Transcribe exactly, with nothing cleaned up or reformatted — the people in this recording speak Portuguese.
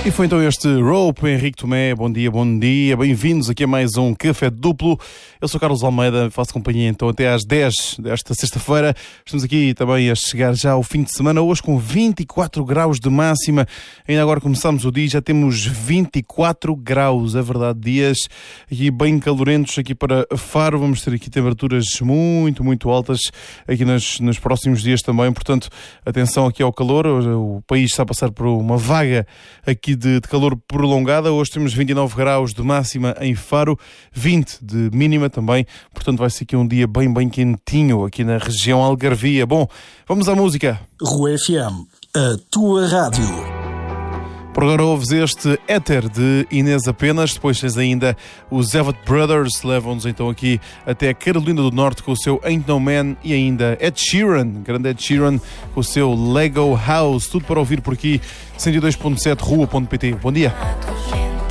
E foi então este Rope, Henrique Tomé. Bom dia, bom dia, bem-vindos aqui a mais um Café Duplo. Eu sou Carlos Almeida, faço companhia então até às dez desta sexta-feira. Estamos aqui também a chegar já ao fim de semana, hoje com vinte e quatro graus de máxima. Ainda agora começamos o dia, já temos vinte e quatro graus, é verdade, dias aqui bem calorentos aqui para Faro. Vamos ter aqui temperaturas muito, muito altas aqui nos, nos próximos dias também, portanto, atenção aqui ao calor. O país está a passar por uma vaga aqui de, de calor prolongada. Hoje temos vinte e nove graus de máxima em Faro, vinte de mínima também, portanto vai ser aqui um dia bem, bem quentinho aqui na região Algarvia. Bom, vamos à música. Rua F M, a tua rádio. Por agora ouves este Éter de Inês Apenas, depois tens ainda os Everett Brothers, levam-nos então aqui até a Carolina do Norte com o seu Ain't No Man, e ainda Ed Sheeran, grande Ed Sheeran, com o seu Lego House. Tudo para ouvir por aqui, cento e dois ponto sete rua ponto pt. Bom dia.